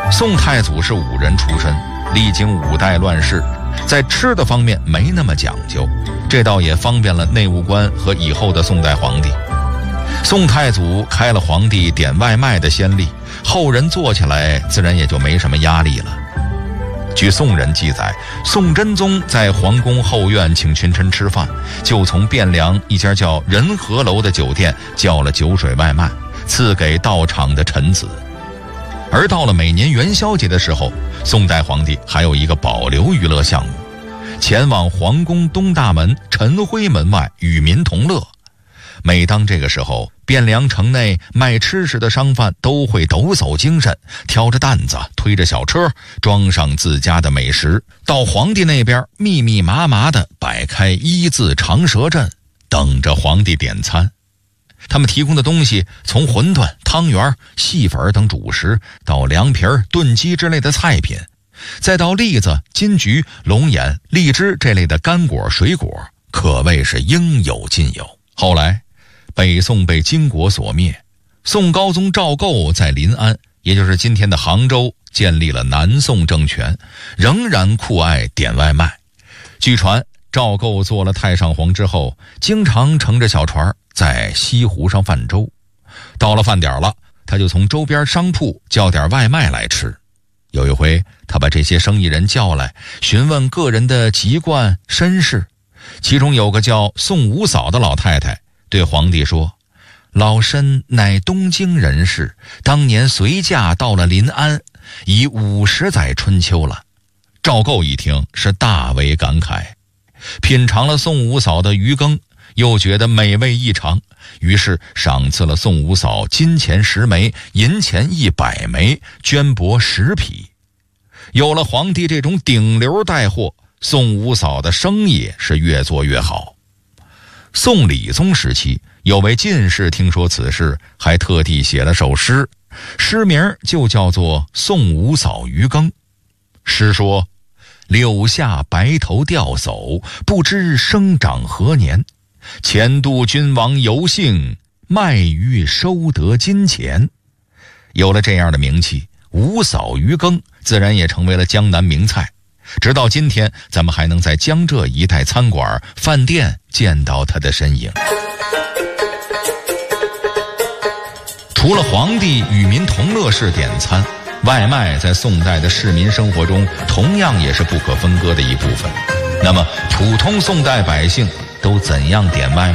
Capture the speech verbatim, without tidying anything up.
宋太祖是武人出身，历经五代乱世，在吃的方面没那么讲究，这倒也方便了内务官和以后的宋代皇帝。宋太祖开了皇帝点外卖的先例，后人做起来自然也就没什么压力了。据宋人记载，宋真宗在皇宫后院请群臣吃饭，就从汴梁一家叫仁和楼的酒店叫了酒水外卖，赐给到场的臣子。而到了每年元宵节的时候，宋代皇帝还有一个保留娱乐项目，前往皇宫东大门陈辉门外与民同乐。每当这个时候，汴梁城内卖吃食的商贩都会抖擞精神，挑着担子，推着小车，装上自家的美食，到皇帝那边密密麻麻地摆开一字长蛇阵，等着皇帝点餐。他们提供的东西从馄饨、汤圆、细粉等主食，到凉皮、炖鸡之类的菜品，再到栗子、金桔、龙眼、荔枝这类的干果水果，可谓是应有尽有。后来北宋被金国所灭，宋高宗赵构在临安，也就是今天的杭州，建立了南宋政权，仍然酷爱点外卖。据传赵构做了太上皇之后，经常乘着小船在西湖上泛舟，到了饭点了，他就从周边商铺叫点外卖来吃。有一回他把这些生意人叫来，询问个人的籍贯身世，其中有个叫宋五嫂的老太太对皇帝说，老身乃东京人士，当年随驾到了临安，已五十载春秋了。赵构一听是大为感慨，品尝了宋五嫂的鱼羹，又觉得美味异常，于是赏赐了宋五嫂金钱十枚，银钱一百枚，绢帛十匹。有了皇帝这种顶流带货，宋五嫂的生意是越做越好。宋理宗时期，有位进士听说此事，还特地写了首诗，诗名就叫做《宋五嫂鱼羹》。诗说，柳下白头钓叟，不知生长何年，前度君王游幸，卖鱼收得金钱。有了这样的名气，五嫂鱼羹自然也成为了江南名菜。直到今天，咱们还能在江浙一带餐馆、饭店见到它的身影。除了皇帝与民同乐式点餐，外卖在宋代的市民生活中同样也是不可分割的一部分。那么普通宋代百姓都怎样点外卖？